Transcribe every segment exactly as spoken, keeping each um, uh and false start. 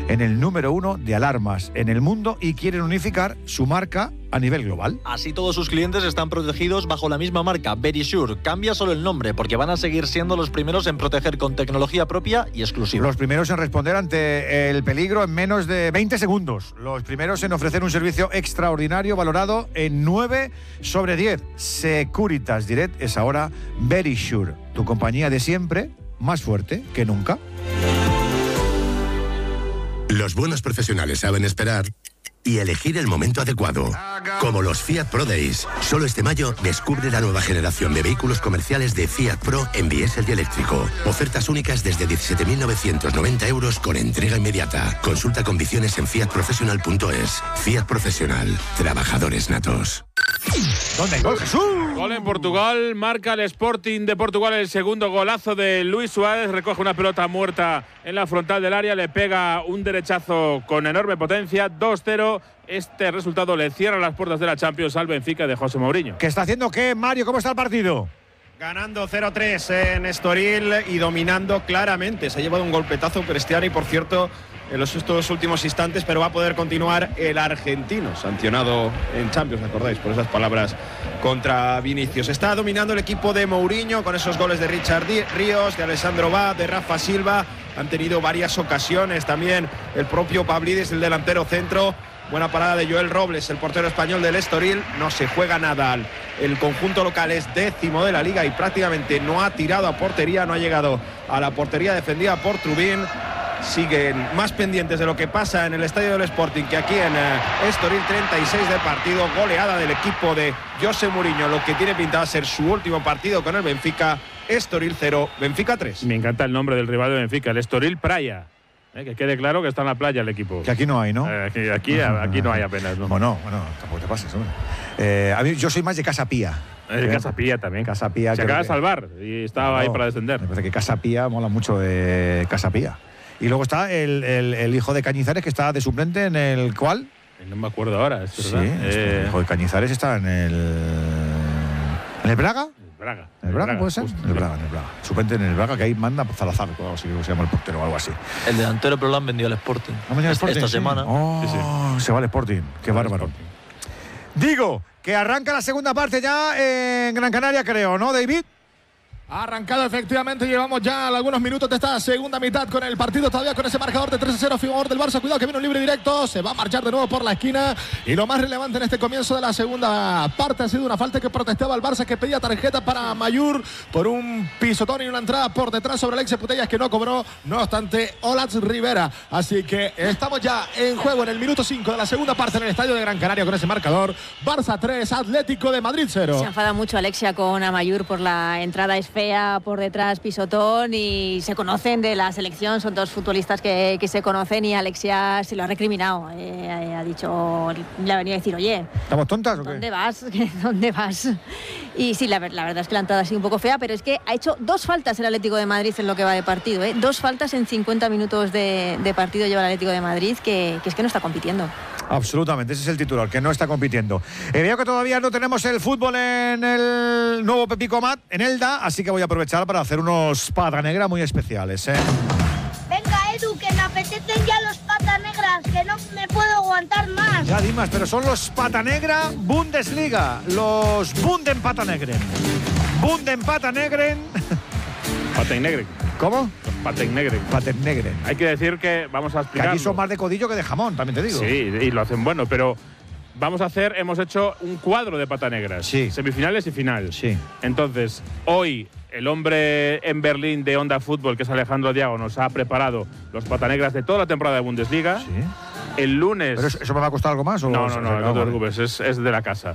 en el número uno de alarmas en el mundo y quieren unificar su marca a nivel global. Así todos sus clientes están protegidos bajo la misma marca, Verisure. Cambia solo el nombre porque van a seguir siendo los primeros en proteger con tecnología propia y exclusiva. Los primeros en responder ante el peligro en menos de veinte segundos. Los primeros en ofrecer un servicio extraordinario valorado en nueve sobre diez. Securitas Direct es ahora Verisure, tu compañía de siempre, más fuerte que nunca. Los buenos profesionales saben esperar y elegir el momento adecuado. Como los Fiat Pro Days. Solo este mayo descubre la nueva generación de vehículos comerciales de Fiat Pro en diésel y eléctrico. Ofertas únicas desde diecisiete mil novecientos noventa euros con entrega inmediata. Consulta condiciones en fiat professional punto es. Fiat Profesional. Trabajadores natos. ¿Dónde hay gol, Jesús? Gol en Portugal, marca el Sporting de Portugal el segundo golazo de Luis Suárez, recoge una pelota muerta en la frontal del área, le pega un derechazo con enorme potencia, dos cero. Este resultado le cierra las puertas de la Champions al Benfica de José Mourinho. ¿Qué está haciendo qué, Mario? ¿Cómo está el partido? Ganando cero tres en Estoril y dominando claramente. Se ha llevado un golpetazo Cristiano y, por cierto, en los estos últimos instantes, pero va a poder continuar el argentino, sancionado en Champions, ¿acordáis? Por esas palabras contra Vinicius. Está dominando el equipo de Mourinho con esos goles de Richard Ríos, de Alessandro Bá, de Rafa Silva. Han tenido varias ocasiones también el propio Pavlidis, el delantero centro. Buena parada de Joel Robles, el portero español del Estoril. No se juega nada. El conjunto local es décimo de la liga y prácticamente no ha tirado a portería, no ha llegado a la portería defendida por Trubín. Siguen más pendientes de lo que pasa en el estadio del Sporting que aquí en uh, Estoril. Treinta y seis de partido, goleada del equipo de José Mourinho, lo que tiene pintado a ser su último partido con el Benfica. Estoril cero, Benfica tres. Me encanta el nombre del rival de Benfica, el Estoril Praia. Eh, que quede claro que está en la playa el equipo. Que aquí no hay, ¿no? Eh, aquí, aquí, aquí no hay apenas, ¿no? Bueno, bueno, tampoco te pases, hombre. Eh, a mí, yo soy más de Casa Pía. Es de Casa Pía también. Casa Pía. Se acaba de salvar y estaba no, ahí para descender. Me parece que Casa Pía mola mucho de Casa Pía. Y luego está el, el, el hijo de Cañizares, que está de suplente en el ¿cuál? No me acuerdo ahora, es sí, verdad. Eh... el hijo de Cañizares está en el... ¿En el Braga? Braga. ¿En el Braga, Braga puede ser? En el Braga, en el Braga. Suplente en el Braga, que ahí manda Salazar, o así se llama el portero o algo así. El delantero, pero lo han vendido al Sporting. ¿Han vendido al Sporting? Esta sí. semana. Oh, sí, sí. Se va al Sporting. Qué bárbaro. Digo, que arranca la segunda parte ya en Gran Canaria, creo, ¿no, David? Ha arrancado efectivamente, llevamos ya algunos minutos de esta segunda mitad con el partido todavía con ese marcador de tres a cero a favor del Barça. Cuidado que viene un libre directo, se va a marchar de nuevo por la esquina y lo más relevante en este comienzo de la segunda parte ha sido una falta que protestaba el Barça, que pedía tarjeta para Mayur por un pisotón y una entrada por detrás sobre Alex Putellas, que no cobró, no obstante Olax Rivera. Así que estamos ya en juego en el minuto cinco de la segunda parte en el estadio de Gran Canaria con ese marcador. Barça tres, Atlético de Madrid cero. Se enfada mucho Alexia con Amayur por la entrada fea por detrás, pisotón, y se conocen de la selección, son dos futbolistas que, que se conocen, y Alexia se lo ha recriminado, eh, ha dicho, le ha venido a decir, oye, ¿estamos tontas o qué? ¿Dónde vas? ¿Dónde vas? Y sí, la, la verdad es que la entrada ha sido un poco fea, pero es que ha hecho dos faltas el Atlético de Madrid en lo que va de partido, ¿eh? Dos faltas en cincuenta minutos de, de partido lleva el Atlético de Madrid, que, que es que no está compitiendo. Absolutamente, ese es el titular, que no está compitiendo. Eh, veo que todavía no tenemos el fútbol en el nuevo Pepico Mat, en Elda, así que voy a aprovechar para hacer unos pata negra muy especiales, ¿eh? Venga, Edu, que me apetecen ya los pata negras, que no me puedo aguantar más. Ya, Dimas, pero son los pata negra Bundesliga, los Bunden pata negren. Bunden pata negren. Paten negren. ¿Cómo? Paten negren. Paten negren. Hay que decir que vamos a explicar. Aquí son más de codillo que de jamón, también te digo. Sí, y lo hacen bueno, pero vamos a hacer, hemos hecho un cuadro de pata negras. Sí. Semifinales y final. Sí. Entonces, hoy el hombre en Berlín de Onda Fútbol, que es Alejandro Diago, nos ha preparado los pata negras de toda la temporada de Bundesliga. Sí. El lunes. ¿Pero eso, eso me va a costar algo más? ¿O no, no, no, no, no te preocupes, es, es de la casa.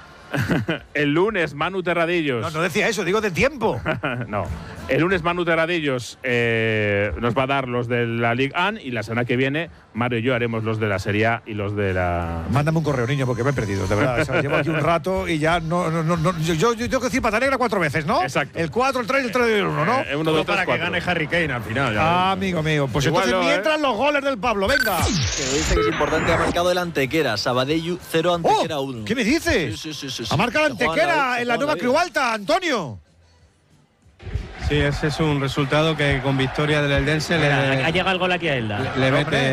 El lunes, Manu Terradillos. No, no decía eso, digo de tiempo. No. El lunes, Manu Terradillos eh, nos va a dar los de la Ligue uno, y la semana que viene, Mario y yo haremos los de la Serie A y los de la. Mándame un correo, niño, porque me he perdido, de verdad. O sea, llevo aquí un rato y ya no. no, no, no yo, yo tengo que decir pata negra cuatro veces, ¿no? Exacto. El cuatro, el tres, el tres y el uno, ¿no? Eh, uno, dos, para tres, que gane Harry Kane al final. Ya. Ah, amigo mío. Pues igual entonces no, mientras ¿eh? los goles del Pablo, venga. Que dice que es importante, ha marcado el Antequera, Sabadellu cero, Antequera uno. Oh, ¿qué me dices? Sí, sí, sí, sí. Ha marcado el Antequera en la nueva Creu Alta, Antonio. Sí, ese es un resultado que con victoria del Eldense le, Ha llegado el gol aquí a Elda. le, le mete.